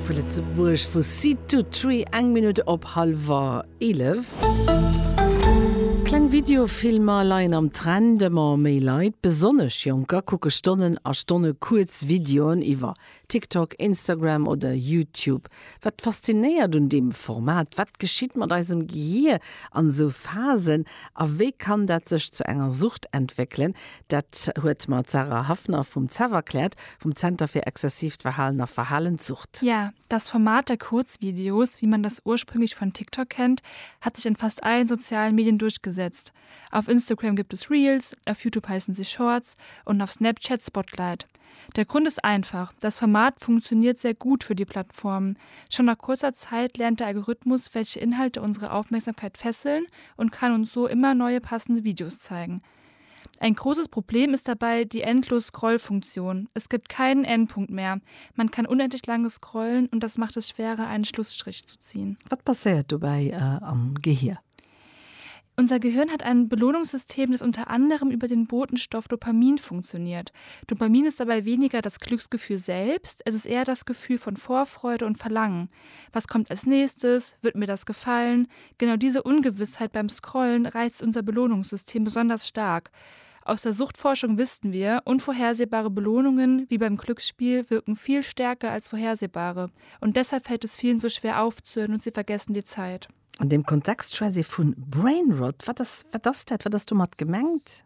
vu Lützeburg vu C2 1 Minute op 10:30. Klein Videofilmer leien am Trend immer méi Leiit besonnech Junker kucke Stonnen a Stonne kurz Videoen iwwer TikTok, Instagram oder YouTube. Wat fasziniert un dem Format? Wat geschieht mat eisem Gehir an so Phasen? A wie kann dat sech zu enger Sucht entwickeln? Dat huet mat Sarah Hafner vom ZEV erklärt, vom Center für exzessiv verhallener Verhaltenssucht. Ja, das Format der Kurzvideos, wie man das ursprünglich von TikTok kennt, hat sich in fast allen sozialen Medien durchgesetzt. Auf Instagram gibt es Reels, auf YouTube heißen sie Shorts und auf Snapchat Spotlight. Der Grund ist einfach, das Format funktioniert sehr gut für die Plattformen. Schon nach kurzer Zeit lernt der Algorithmus, welche Inhalte unsere Aufmerksamkeit fesseln und kann uns so immer neue passende Videos zeigen. Ein großes Problem ist dabei die endlos Scrollfunktion. Es gibt keinen Endpunkt mehr. Man kann unendlich lange scrollen und das macht es schwerer, einen Schlussstrich zu ziehen. Was passiert dabei am Gehirn? Unser Gehirn hat ein Belohnungssystem, das unter anderem über den Botenstoff Dopamin funktioniert. Dopamin ist dabei weniger das Glücksgefühl selbst, es ist eher das Gefühl von Vorfreude und Verlangen. Was kommt als nächstes? Wird mir das gefallen? Genau diese Ungewissheit beim Scrollen reizt unser Belohnungssystem besonders stark. Aus der Suchtforschung wissen wir, unvorhersehbare Belohnungen wie beim Glücksspiel wirken viel stärker als vorhersehbare. Und deshalb fällt es vielen so schwer aufzuhören und sie vergessen die Zeit. An dem Kontext von Brainrot, was du mal gemengt?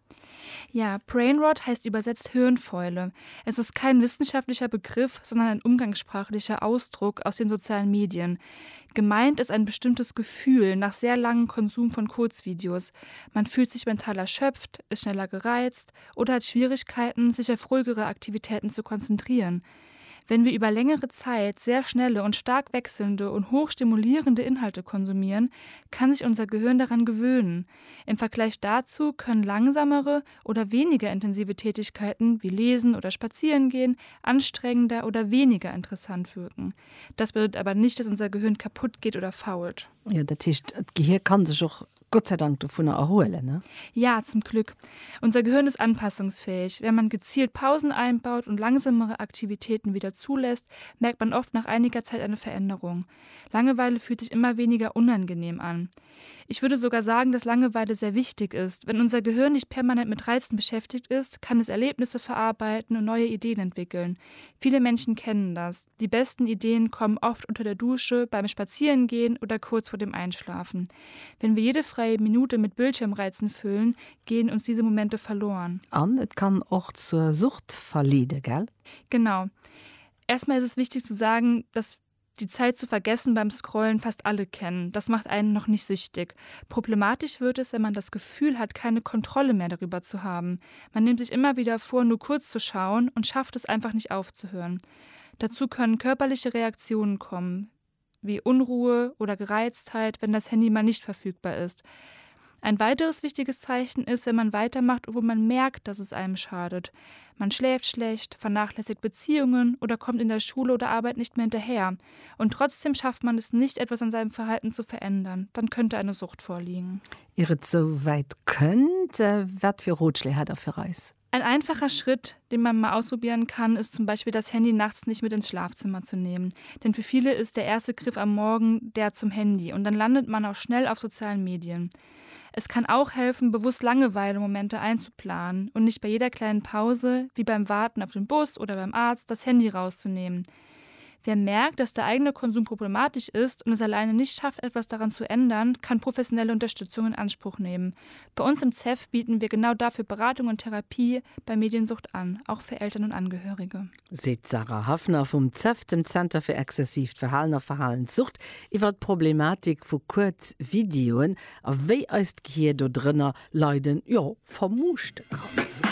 Ja, Brainrot heißt übersetzt Hirnfäule. Es ist kein wissenschaftlicher Begriff, sondern ein umgangssprachlicher Ausdruck aus den sozialen Medien. Gemeint ist ein bestimmtes Gefühl nach sehr langem Konsum von Kurzvideos. Man fühlt sich mental erschöpft, ist schneller gereizt oder hat Schwierigkeiten, sich auf ruhigere Aktivitäten zu konzentrieren. Wenn wir über längere Zeit sehr schnelle und stark wechselnde und hochstimulierende Inhalte konsumieren, kann sich unser Gehirn daran gewöhnen. Im Vergleich dazu können langsamere oder weniger intensive Tätigkeiten wie Lesen oder Spazierengehen anstrengender oder weniger interessant wirken. Das bedeutet aber nicht, dass unser Gehirn kaputt geht oder fault. Ja, das Gehirn kann sich auch Gott sei Dank davon erholen, ne? Ja, zum Glück. Unser Gehirn ist anpassungsfähig. Wenn man gezielt Pausen einbaut und langsamere Aktivitäten wieder zulässt, merkt man oft nach einiger Zeit eine Veränderung. Langeweile fühlt sich immer weniger unangenehm an. Ich würde sogar sagen, dass Langeweile sehr wichtig ist. Wenn unser Gehirn nicht permanent mit Reizen beschäftigt ist, kann es Erlebnisse verarbeiten und neue Ideen entwickeln. Viele Menschen kennen das. Die besten Ideen kommen oft unter der Dusche, beim Spazierengehen oder kurz vor dem Einschlafen. Wenn wir jede freie Minute mit Bildschirmreizen füllen, gehen uns diese Momente verloren. Es kann auch zur Sucht verleiten, gell? Genau. Erstmal ist es wichtig zu sagen, dass die Zeit zu vergessen beim Scrollen fast alle kennen. Das macht einen noch nicht süchtig. Problematisch wird es, wenn man das Gefühl hat, keine Kontrolle mehr darüber zu haben. Man nimmt sich immer wieder vor, nur kurz zu schauen und schafft es einfach nicht aufzuhören. Dazu können körperliche Reaktionen kommen, wie Unruhe oder Gereiztheit, wenn das Handy mal nicht verfügbar ist. Ein weiteres wichtiges Zeichen ist, wenn man weitermacht, obwohl man merkt, dass es einem schadet. Man schläft schlecht, vernachlässigt Beziehungen oder kommt in der Schule oder Arbeit nicht mehr hinterher. Und trotzdem schafft man es nicht, etwas an seinem Verhalten zu verändern. Dann könnte eine Sucht vorliegen. Ihr so weit könnt, was für Ratschläge hat er für Reis? Ein einfacher Schritt, den man mal ausprobieren kann, ist zum Beispiel das Handy nachts nicht mit ins Schlafzimmer zu nehmen. Denn für viele ist der erste Griff am Morgen der zum Handy und dann landet man auch schnell auf sozialen Medien. Es kann auch helfen, bewusst Langeweile-Momente einzuplanen und nicht bei jeder kleinen Pause, wie beim Warten auf den Bus oder beim Arzt, das Handy rauszunehmen. Wer merkt, dass der eigene Konsum problematisch ist und es alleine nicht schafft, etwas daran zu ändern, kann professionelle Unterstützung in Anspruch nehmen. Bei uns im ZEV bieten wir genau dafür Beratung und Therapie bei Mediensucht an, auch für Eltern und Angehörige. Seht Sarah Hafner vom ZEV, dem Center für exzessiv verhallener Verhaltenssucht, über die Problematik von Kurzvideoen, auf wie ist hier da drinnen Leiden, ja, vermuscht kann.